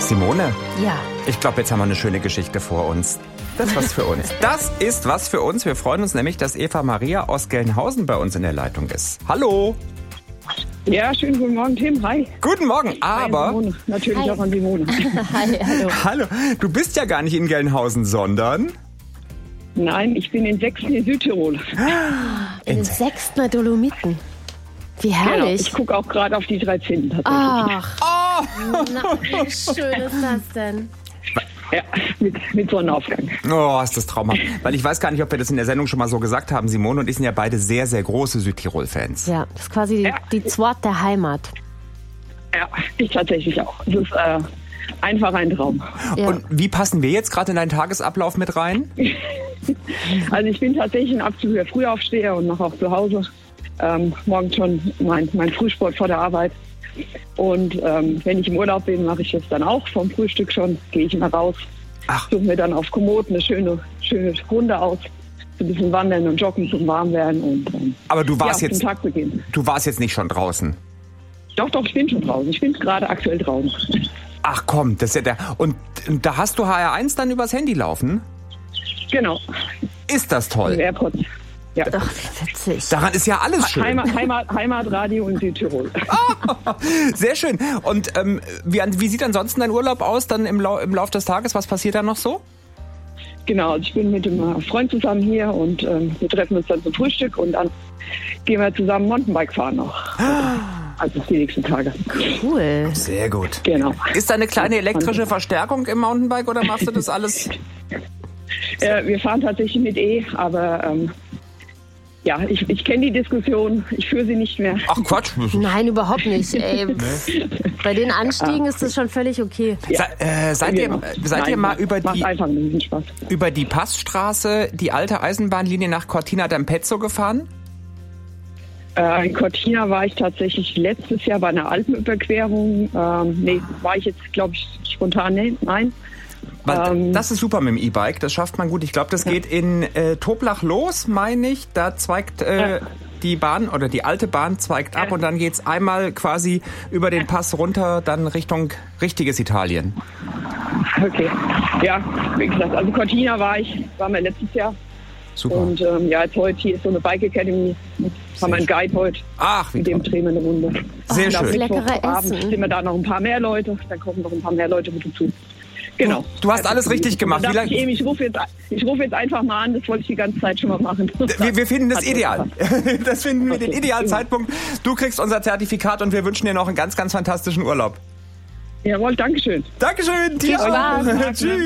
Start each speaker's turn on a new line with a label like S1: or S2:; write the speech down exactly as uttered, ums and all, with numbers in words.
S1: Simone?
S2: Ja.
S1: Ich glaube, jetzt haben wir eine schöne Geschichte vor uns. Das ist was für uns. Das ist was für uns. Wir freuen uns nämlich, dass Eva Maria aus Gelnhausen bei uns in der Leitung ist. Hallo.
S3: Ja, schönen guten Morgen, Tim. Hi.
S1: Guten Morgen, aber...
S3: Simone. Natürlich
S2: Hi.
S3: auch an Simone.
S2: Hi, hallo.
S1: Hallo, du bist ja gar nicht in Gelnhausen, sondern...
S3: Nein, ich bin in Sechsten in Südtirol.
S2: In den Sechstner Dolomiten. Wie herrlich.
S3: Ich gucke auch gerade auf die drei Zinnen tatsächlich.
S2: Ach,
S1: Oh!
S2: na, wie schön ist das denn?
S3: Ja, mit, mit Sonnenaufgang.
S1: Oh, ist das traumhaft. Weil ich weiß gar nicht, ob wir das in der Sendung schon mal so gesagt haben. Simone und ich sind ja beide sehr, sehr große Südtirol-Fans.
S2: Ja, das ist quasi die,
S3: Ja.
S2: die Zwart der Heimat.
S3: Ja, ich tatsächlich auch. Es ist äh, einfach ein Traum.
S2: Ja.
S1: Und wie passen wir jetzt gerade in deinen Tagesablauf mit rein?
S3: Also ich bin tatsächlich ein absoluter Frühaufsteher und mache auch zu Hause ähm, morgens schon mein, mein Frühsport vor der Arbeit. Und ähm, wenn ich im Urlaub bin, mache ich das dann auch vom Frühstück schon. Gehe ich immer raus,
S1: Ach.
S3: suche mir dann auf Komoot eine schöne, schöne Runde aus. So ein bisschen wandern und joggen zum Warmwerden und ähm,
S1: Aber du warst
S3: ja,
S1: jetzt,
S3: zum Tagbeginn.
S1: du warst jetzt nicht schon draußen.
S3: Doch, doch, ich bin schon draußen. Ich bin gerade aktuell draußen.
S1: Ach komm, das ist ja der... Und da hast du H R eins dann übers Handy laufen?
S3: Genau,
S1: Ist das
S3: im
S1: toll?
S3: AirPods. Ja.
S2: Ach, wie witzig.
S1: Daran ist ja alles schön.
S3: Heimat, Heimat, Heimatradio in Südtirol.
S1: Sehr schön. Und ähm, wie, wie sieht ansonsten dein Urlaub aus dann im, Lau im Lauf des Tages? Was passiert da noch so?
S3: Genau, also ich bin mit einem Freund zusammen hier und ähm, wir treffen uns dann zum Frühstück und dann gehen wir zusammen Mountainbike fahren noch. Also die nächsten Tage.
S2: Cool.
S1: Sehr gut.
S3: Genau.
S1: Ist da eine kleine elektrische Verstärkung im Mountainbike oder machst du das alles?
S3: Äh, wir fahren tatsächlich mit E, aber ähm, ja, ich, ich kenne die Diskussion, ich führe sie nicht mehr.
S1: Ach Quatsch.
S2: Nein, überhaupt nicht. Ey, bei den Anstiegen ist das schon völlig okay.
S1: Se, äh, seid ihr,
S3: Genau.
S1: seid
S3: Nein,
S1: ihr mal über
S3: macht
S1: die,
S3: einfach einen Riesenspaß.
S1: über die Passstraße, die alte Eisenbahnlinie nach Cortina d'Ampezzo gefahren?
S3: Äh, in Cortina war ich tatsächlich letztes Jahr bei einer Alpenüberquerung. Ähm, nee, war ich jetzt, glaube ich, spontan, nee, nein.
S1: Weil,
S3: Ähm,
S1: das ist super mit dem E-Bike, das schafft man gut. Ich glaube, das geht in äh, Toblach los, meine ich. Da zweigt äh,
S3: Ja.
S1: die Bahn oder die alte Bahn zweigt ab
S3: Ja.
S1: und dann geht's einmal quasi über den Pass runter, dann Richtung richtiges Italien.
S3: Okay. Ja, wie gesagt, also Cortina war ich, waren wir letztes Jahr.
S1: Super.
S3: Und ähm, ja, jetzt heute hier ist so eine Bike Academy. Haben wir einen Guide heute.
S1: Ach, wie
S3: In dem
S1: toll.
S3: drehen wir eine Runde.
S1: Sehr
S3: Und am
S1: schön.
S2: Leckere
S3: Mittwochabend
S2: Essen.
S3: sind wir da noch ein paar mehr Leute. Dann kommen noch ein paar mehr Leute mit dazu. Genau.
S1: Du hast alles richtig gemacht.
S3: Da
S1: Wie
S3: dachte
S1: lang-
S3: ich eben, ich rufe jetzt, ich rufe jetzt einfach mal an. Das wollte ich die ganze Zeit schon mal machen.
S1: Wir, wir finden das
S3: Hat
S1: ideal.
S3: gepasst.
S1: Das finden wir den
S3: Okay,
S1: idealen
S3: prima.
S1: Zeitpunkt. Du kriegst unser Zertifikat und wir wünschen dir noch einen ganz, ganz fantastischen Urlaub.
S3: Jawohl, Dankeschön.
S1: Dankeschön. Dir
S2: Viel Spaß.
S1: auch. Tschüss.